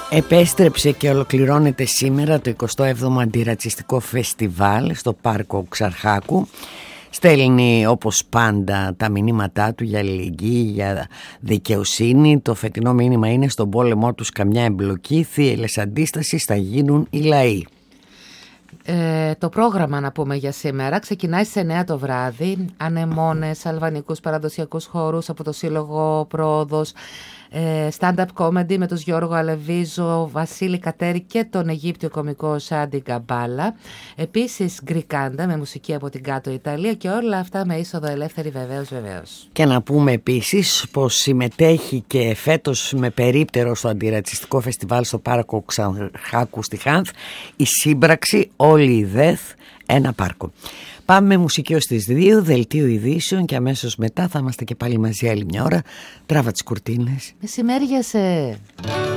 Επέστρεψε και ολοκληρώνεται σήμερα το 27ο Αντιρατσιστικό Φεστιβάλ στο Πάρκο Ξαρχάκου. Στέλνει όπως πάντα τα μηνύματά του για αλληλεγγύη, για δικαιοσύνη. Το φετινό μήνυμα είναι: στον πόλεμό τους καμιά εμπλοκή, θύελλες αντίστασης θα γίνουν οι λαοί. Το πρόγραμμα, να πούμε, για σήμερα ξεκινάει στις 9 το βράδυ. Ανεμόνες, αλβανικούς παραδοσιακούς χορούς από το Σύλλογο Πρόοδος, stand-up comedy με τον Γιώργο Αλεβίζο, Βασίλη Κατέρη και τον Αιγύπτιο κωμικό Σάντι Γκαμπάλα. Επίσης γκρικάντα με μουσική από την κάτω Ιταλία, και όλα αυτά με είσοδο ελεύθερη βεβαίως. Και να πούμε επίσης πως συμμετέχει και φέτος με περίπτερο στο Αντιρατσιστικό Φεστιβάλ στο Πάρκο Ξαρχάκου στη Χάνθ η σύμπραξη Όλοι οι ΔΕΘ ένα πάρκο. Πάμε με μουσική ως τις 2, δελτίο ειδήσεων, και αμέσως μετά θα είμαστε και πάλι μαζί άλλη μια ώρα. Τράβα τις κουρτίνες. Μεσημέριασε.